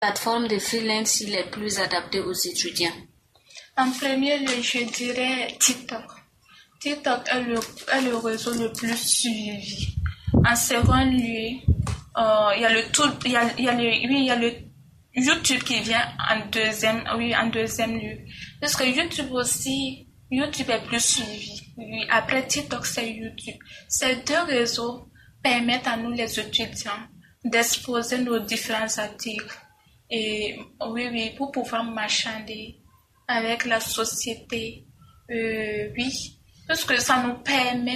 Plateforme de freelance les plus adaptées aux étudiants? En premier lieu, je dirais TikTok. TikTok est le réseau le plus suivi. En second lieu, il y a le YouTube qui vient en deuxième lieu. Parce que YouTube est plus suivi. Oui, après TikTok, c'est YouTube. Ces deux réseaux permettent à nous les étudiants d'exposer nos différents articles et pour pouvoir marchander avec la société. Parce que ça nous permet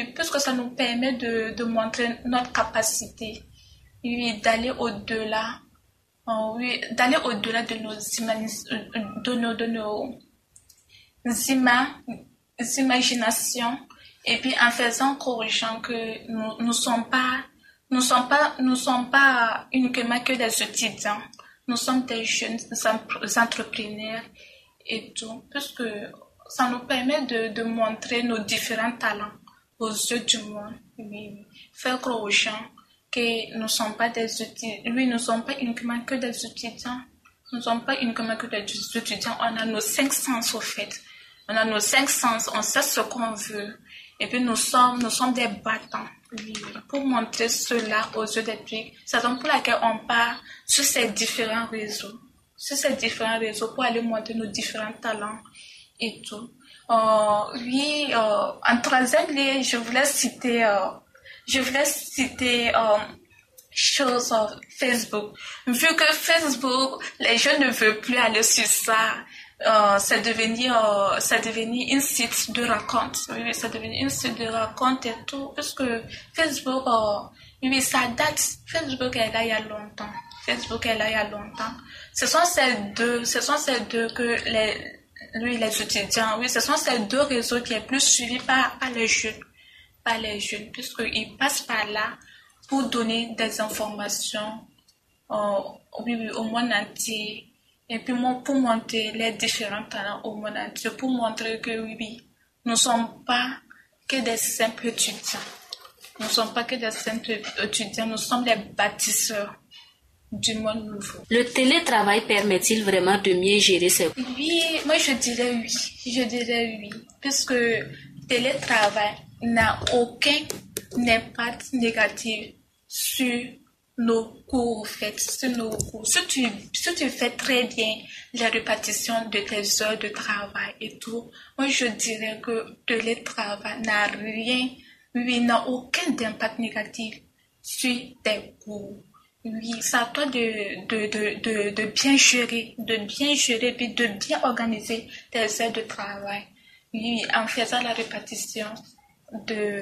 de montrer notre capacité, d'aller au-delà, de nos imaginations, et puis en faisant croire aux gens que nous ne sommes pas uniquement que des étudiants, nous sommes des jeunes entrepreneurs et tout, parce que ça nous permet de montrer nos différents talents aux yeux du monde. Oui. Faire croire aux gens que nous ne sommes pas des étudiants. Oui, nous ne sommes pas uniquement que des étudiants. Nous ne sommes pas uniquement que des étudiants. On a nos 5 sens au fait. On a nos 5 sens. On sait ce qu'on veut. Et puis nous sommes des battants. Oui. Pour montrer cela aux yeux des publics. C'est la raison pour laquelle on part sur ces différents réseaux. Pour aller montrer nos différents talents et tout. En troisième lieu, je voulais citer Facebook. Vu que Facebook, les gens ne veulent plus aller sur ça. C'est devenu un site de raconte. Oui, c'est devenu un site de raconte et tout. Parce que Facebook, ça date. Facebook est là il y a longtemps. Ce sont ces deux que les étudiants, ce sont ces deux réseaux qui est plus suivis par les jeunes, puisqu'ils passent par là pour donner des informations au monde entier, et puis pour montrer les différents talents au monde entier, pour montrer que nous ne sommes pas que des simples étudiants. Nous sommes les bâtisseurs du monde nouveau. Le télétravail permet-il vraiment de mieux gérer ses coûts? Oui, moi je dirais oui. Puisque le télétravail n'a aucun impact négatif sur nos cours, Si tu fais très bien la répartition de tes heures de travail et tout, moi je dirais que le télétravail n'a aucun impact négatif sur tes cours. Oui, c'est à toi de bien gérer, puis de bien organiser tes heures de travail. Oui, en faisant la répartition des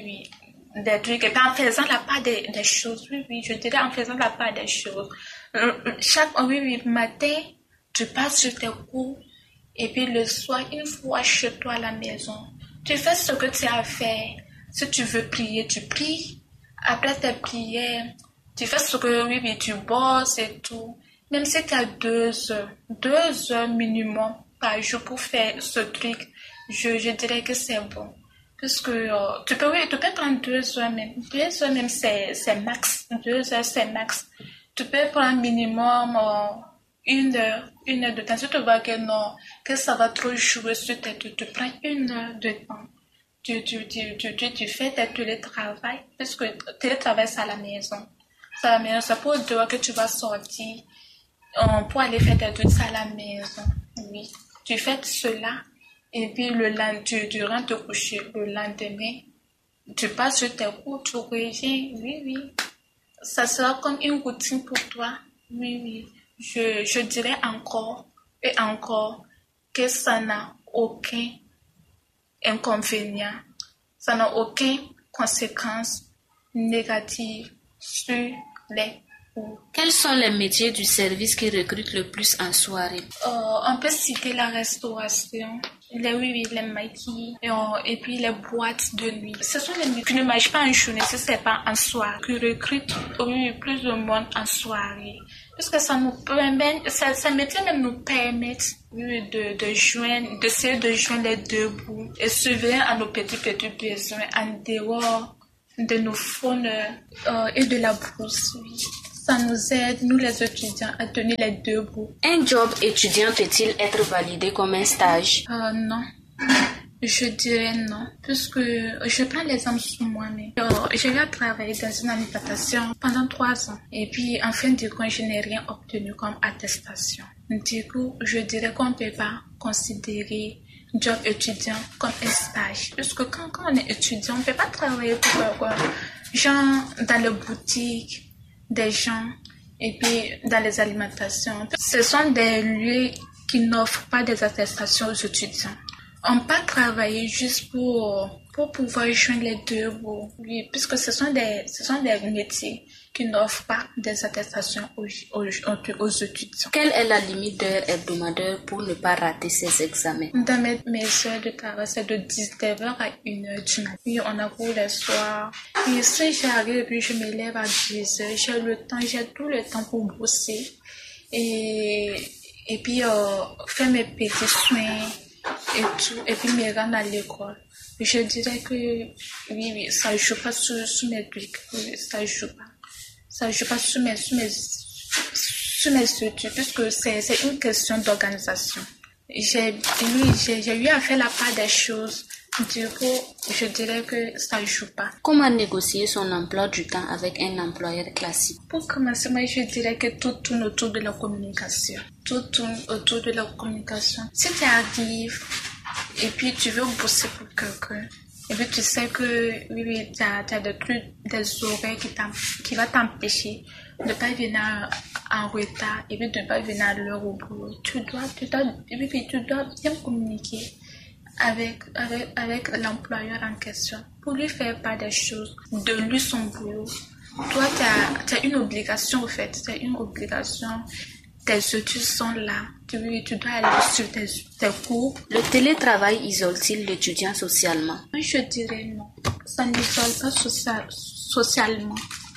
trucs, et puis en faisant la part des choses. Oui, je dirais en faisant la part des choses. Chaque matin, tu passes sur tes cours, et puis le soir, une fois chez toi à la maison, tu fais ce que tu as à faire. Si tu veux prier, tu pries. Après tes prières, tu fais ce que tu bosses et tout. Même si tu as 2 heures minimum par jour pour faire ce truc, je dirais que c'est bon. Parce que tu peux prendre 2 heures même. 2 heures même c'est max. 2 heures c'est max. Tu peux prendre minimum 1 heure de temps. Si tu vois que ça va trop jouer sur tes tu prends 1 heure de temps. Tu fais tes télétravail. Parce que télétravail c'est à la maison. C'est pour dehors que tu vas sortir pour aller faire tes trucs à la maison. Oui. Tu fais cela et puis tu rentres te coucher. Le lendemain, tu passes sur tes cours, tu reviens. Oui. Ça sera comme une routine pour toi. Oui. Je dirais encore et encore que ça n'a aucun inconvénient. Ça n'a aucune conséquence négative sur les cours. Quels sont les métiers du service qui recrutent le plus en soirée? On peut citer la restauration, les maquis et puis les boîtes de nuit. Ce sont les métiers qui ne marchent pas en journée si ce n'est pas en soirée, qui recrutent plus de monde en soirée. Parce que ça nous permet, ces métiers même nous permettent d'essayer de joindre les deux bouts et subvenir à nos petits besoins en dehors de nos fauneurs et de la brousse. Oui. Ça nous aide, nous les étudiants, à tenir les deux bouts. Un job étudiant peut-il être validé comme un stage? Non. Je dirais non, puisque je prends l'exemple sur moi-même. J'ai eu à travailler dans une alimentation pendant 3 ans. Et puis, en fin de compte, je n'ai rien obtenu comme attestation. Du coup, je dirais qu'on ne peut pas considérer job étudiant comme un stage. Puisque quand on est étudiant, on ne peut pas travailler pour genre dans les boutiques des gens et puis dans les alimentations. Ce sont des lieux qui n'offrent pas des attestations aux étudiants. On ne peut pas travailler juste pour pouvoir joindre les deux bouts. Oui, puisque ce sont des métiers qui n'offrent pas des attestations aux étudiants. Quelle est la limite d'heures hebdomadaires pour ne pas rater ces examens? Dans mes heures de travail, c'est de 19h à 1h du matin. Oui, on a cours le soir. Et si j'arrive, puis je me lève à 10h, j'ai tout le temps pour bosser. Et puis, faire mes petits soins et tout, et puis me rendre à l'école. Je dirais que oui, ça joue pas sur mes trucs. Oui, ça joue pas sur mes études, puisque c'est une question d'organisation. J'ai eu à faire la part des choses. Du coup, je dirais que ça joue pas. Comment négocier son emploi du temps avec un employeur classique? Pour commencer, moi, je dirais que tout tourne autour de la communication. Tout tourne autour de la communication. Si tu arrives et puis tu veux bosser pour quelqu'un, et puis tu sais que oui, tu as des trucs, des horaires qui va t'empêcher de ne pas venir en retard et puis de ne pas venir à l'heure au boulot. Tu dois bien communiquer avec l'employeur en question pour lui faire part des choses, de lui son boulot. Toi, tu as une obligation, en fait. C'est une obligation. Tes études sont là. Tu dois aller sur tes cours. Le télétravail isole-t-il l'étudiant socialement? Je dirais non. Ça n'isole pas socialement.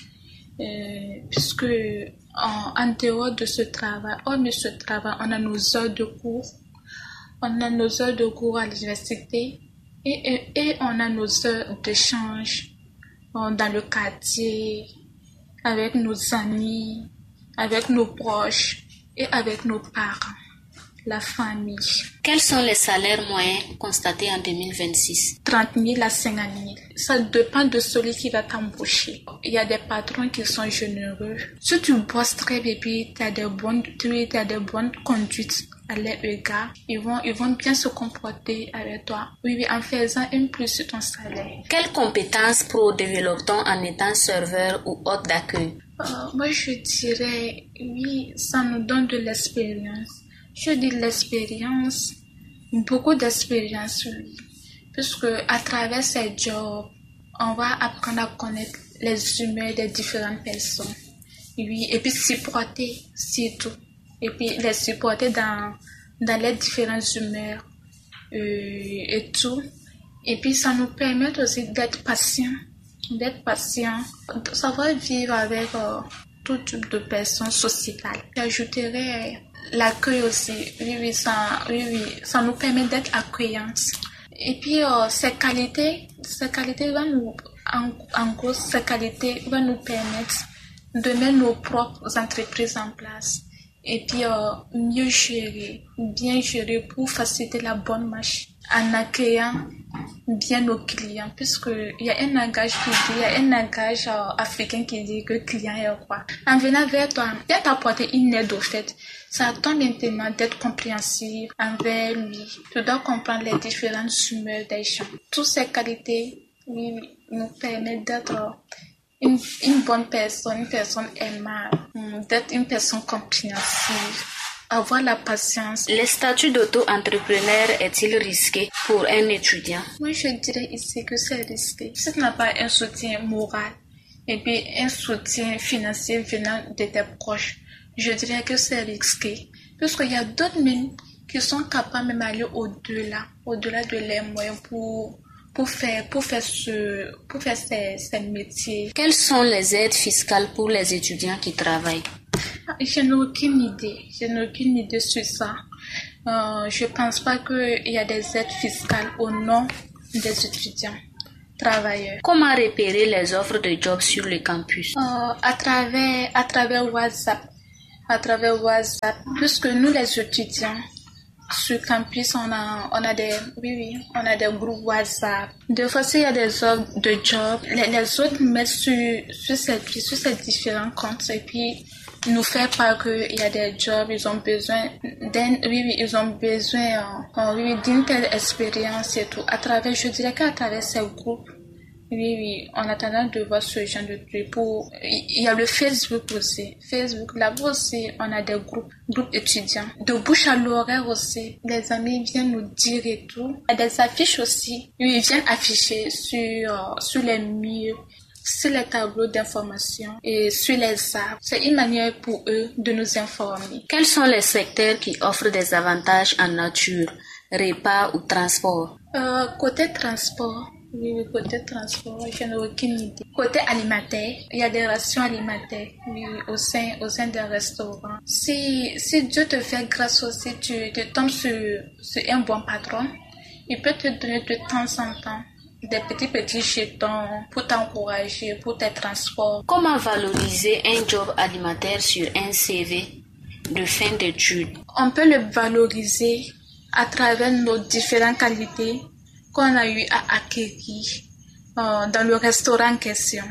Puisque en dehors de ce travail, on a nos heures de cours. On a nos heures de cours à l'université et on a nos heures d'échange dans le quartier, avec nos amis, avec nos proches et avec nos parents, la famille. Quels sont les salaires moyens constatés en 2026? 30 000 à 50 000. Ça dépend de celui qui va t'embaucher. Il y a des patrons qui sont généreux. Si tu bosses très bien et tu as des bonnes conduites à leur égard, ils vont bien se comporter avec toi. Oui, en faisant un plus sur ton salaire. Quelles compétences pro développe-t-on en étant serveur ou hôte d'accueil? Moi, je dirais, oui, ça nous donne de l'expérience. Je dis l'expérience, beaucoup d'expérience, oui. Puisque à travers ces jobs, on va apprendre à connaître les humains des différentes personnes. Oui, et puis supporter, c'est tout. Et puis les supporter dans les différentes humeurs et tout. Et puis ça nous permet aussi d'être patient, de savoir vivre avec tout type de personnes sociétales. J'ajouterais l'accueil aussi. Oui, ça nous permet d'être accueillants. Et puis ces qualités vont nous, en gros, ces qualités vont nous permettre de mettre nos propres entreprises en place. Et puis bien gérer pour faciliter la bonne marche en accueillant bien nos clients, puisque il y a un langage africain qui dit que client est roi. En venant vers toi, viens t'apporter une aide au fait. C'est à toi maintenant d'être compréhensif envers lui. Tu dois comprendre les différentes humeurs des gens. Toutes ces qualités nous permettent d'être une bonne personne, une personne aimable, d'être une personne compréhensive, avoir la patience. Le statut d'auto-entrepreneur est-il risqué pour un étudiant? Moi, je dirais ici que c'est risqué. Si tu n'as pas un soutien moral et puis un soutien financier venant de tes proches, je dirais que c'est risqué. Puisqu'il y a d'autres même qui sont capables même d'aller au-delà de leurs moyens pour faire ces métiers. Quelles sont les aides fiscales pour les étudiants qui travaillent? Je n'ai aucune idée sur ça. Je pense pas qu'il y a des aides fiscales au nom des étudiants. travailleurs. Comment repérer les offres de job sur le campus? À travers WhatsApp. À travers WhatsApp, puisque nous les étudiants sur campus, on a des groupes WhatsApp. Des fois, s'il y a des offres de job, les autres mettent sur ces différents comptes et puis nous fait part qu'il y a des jobs, ils ont besoin d'une telle expérience et tout. Je dirais qu'à travers ces groupes, on a tendance de voir ce genre de trucs. Il y a le Facebook aussi. Là-bas aussi, on a des groupes étudiants. De bouche à l'oreille aussi, les amis viennent nous dire et tout. Il y a des affiches aussi. Ils viennent afficher sur les murs, sur les tableaux d'information et sur les arbres. C'est une manière pour eux de nous informer. Quels sont les secteurs qui offrent des avantages en nature, repas ou transport? Côté transport, côté transport, je n'ai aucune idée. Côté alimentaire, il y a des rations alimentaires, au sein des restaurants. Si Dieu te fait grâce aussi, tu tombes sur un bon patron, il peut te donner de temps en temps des petits jetons pour t'encourager, pour tes transports. Comment valoriser un job alimentaire sur un CV de fin d'études? On peut le valoriser à travers nos différentes qualités qu'on a eu à acquérir dans le restaurant en question.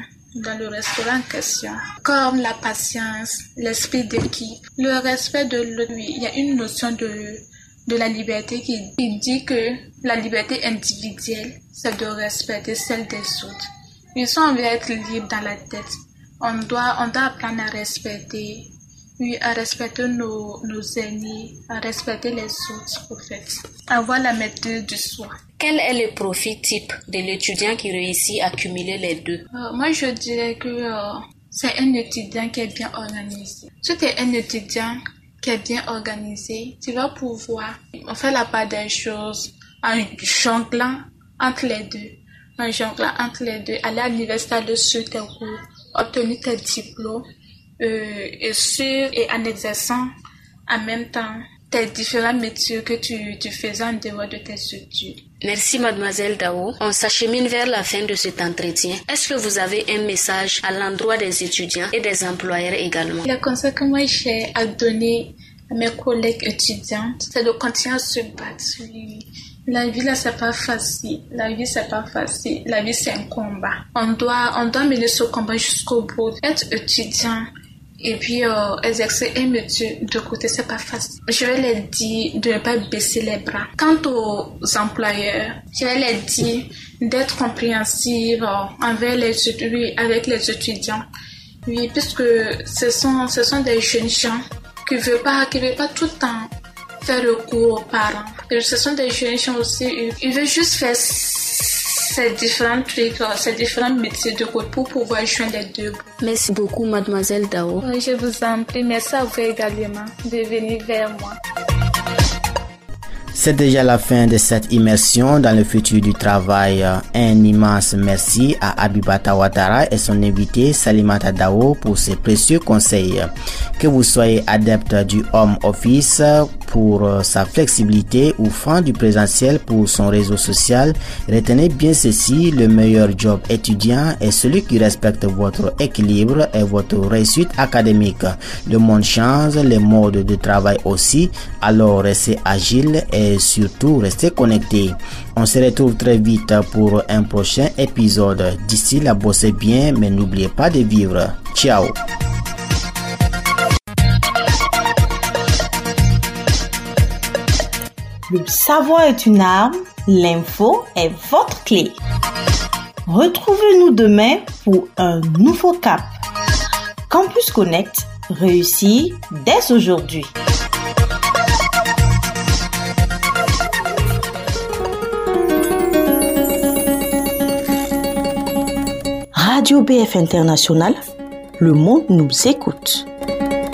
Comme la patience, l'esprit d'équipe, le respect de l'autre. Il y a une notion de la liberté qui dit que la liberté individuelle, c'est de respecter celle des autres. Ils sont veut être libres dans la tête. On doit apprendre à respecter. À respecter nos aînés, à respecter les autres, en fait. Avoir la maîtrise du soi. Quel est le profil type de l'étudiant qui réussit à cumuler les deux? Moi, je dirais que c'est un étudiant qui est bien organisé. Si tu es un étudiant qui est bien organisé, tu vas pouvoir faire la part des choses en jonglant entre les deux. Aller à l'université, aller sur tes cours, obtenir tes diplômes. Et en exerçant en même temps tes différents métiers que tu faisais en dehors de tes études. Merci Mademoiselle Dao. On s'achemine vers la fin de cet entretien. Est-ce que vous avez un message à l'endroit des étudiants et des employeurs également? Le conseil que moi j'ai à donner à mes collègues étudiantes, c'est de continuer à se battre. La vie là c'est pas facile. La vie c'est un combat. On doit mener ce combat jusqu'au bout. Être étudiant et puis exercer un métier de côté, c'est pas facile. Je vais les dire de ne pas baisser les bras. Quant aux employeurs, je vais les dire d'être compréhensifs avec les étudiants. Oui, puisque ce sont des jeunes gens qui veulent pas tout le temps faire recours aux parents. Et ce sont des jeunes gens aussi, ils veulent juste faire ces différents trucs, ces différents métiers de côté pour pouvoir joindre les deux. Merci beaucoup, Mademoiselle Dao. Je vous en prie, merci à vous également de venir vers moi. C'est déjà la fin de cette immersion dans le futur du travail. Un immense merci à Abibata Ouattara et son invité Salimata Dao pour ses précieux conseils. Que vous soyez adepte du home office pour sa flexibilité ou fan du présentiel pour son réseau social, retenez bien ceci, le meilleur job étudiant est celui qui respecte votre équilibre et votre réussite académique. Le monde change, les modes de travail aussi, alors restez agile et surtout restez connectés. On se retrouve très vite pour un prochain épisode. D'ici là, bossez bien, mais n'oubliez pas de vivre. Ciao. Le savoir est une arme, l'info est votre clé. Retrouvez-nous demain pour un nouveau cap. Campus Connect, réussit dès aujourd'hui. Radio BF International, le monde nous écoute.